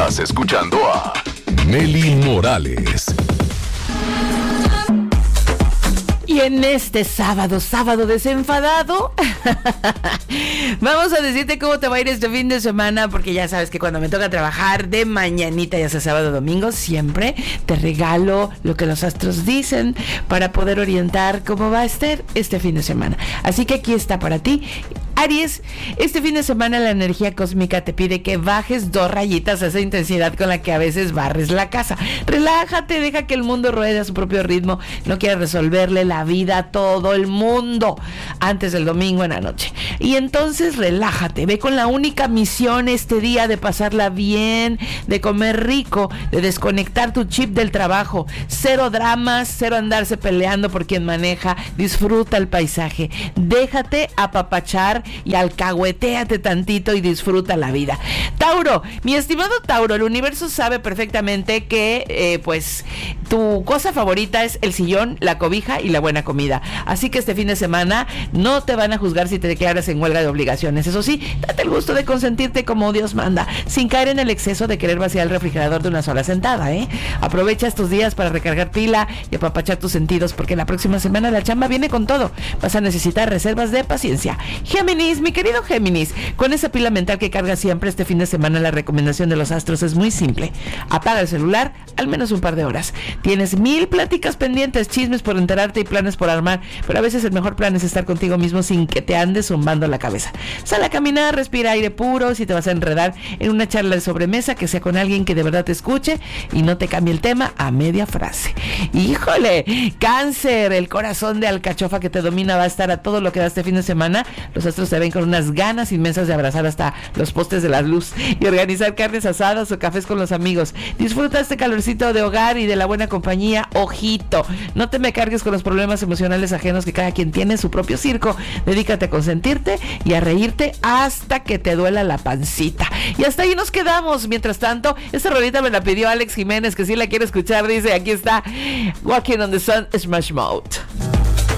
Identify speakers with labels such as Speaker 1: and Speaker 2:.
Speaker 1: Estás escuchando a Meli Morales.
Speaker 2: Y en este sábado desenfadado, vamos a decirte cómo te va a ir este fin de semana, porque ya sabes que cuando me toca trabajar de mañanita, ya sea sábado o domingo, siempre te regalo lo que los astros dicen para poder orientar cómo va a estar este fin de semana. Así que aquí está para ti. Aries, este fin de semana la energía cósmica te pide que bajes 2 rayitas a esa intensidad con la que a veces barres la casa. Relájate, deja que el mundo ruede a su propio ritmo. No quieras resolverle la vida a todo el mundo antes del domingo en la noche. Y entonces relájate, ve con la única misión este día de pasarla bien, de comer rico, de desconectar tu chip del trabajo. Cero dramas, cero andarse peleando por quien maneja. Disfruta el paisaje, déjate apapachar y alcahuetéate tantito y disfruta la vida. Tauro, mi estimado Tauro, el universo sabe perfectamente que pues tu cosa favorita es el sillón, la cobija y la buena comida. Así que este fin de semana no te van a juzgar si te declaras en huelga de obligaciones. Eso sí, date el gusto de consentirte como Dios manda, sin caer en el exceso de querer vaciar el refrigerador de una sola sentada, ¿eh? Aprovecha estos días para recargar pila y apapachar tus sentidos, porque la próxima semana la chamba viene con todo. Vas a necesitar reservas de paciencia. Géminis, mi querido Géminis, con esa pila mental que cargas siempre, este fin de semana la recomendación de los astros es muy simple. Apaga el celular al menos un par de horas. Tienes 1000 pláticas pendientes, chismes por enterarte y planes por armar, pero a veces el mejor plan es estar contigo mismo sin que te andes zumbando la cabeza. Sal a caminar, respira aire puro. Si te vas a enredar en una charla de sobremesa, que sea con alguien que de verdad te escuche y no te cambie el tema a media frase. ¡Híjole! Cáncer, el corazón de alcachofa que te domina va a estar a todo lo que da este fin de semana. Los astros te ven con unas ganas inmensas de abrazar hasta los postes de la luz y organizar carnes asadas o cafés con los amigos. Disfruta este calorcito de hogar y de la buena compañía. Ojito, no te me cargues con los problemas emocionales ajenos, que cada quien tiene su propio circo. Dedícate a consentirte y a reírte hasta que te duela la pancita. Y hasta ahí nos quedamos. Mientras tanto, esta rolita me la pidió Alex Jiménez, que si la quiere escuchar, dice, aquí está Walking on the Sun, Smash Mouth.